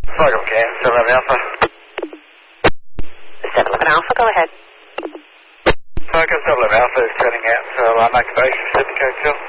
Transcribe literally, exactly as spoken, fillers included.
Fogo, okay. seven eleven Alpha. seven eleven Alpha, go ahead. Fogo, seven eleven Alpha is turning out for alarm activation, seven code two.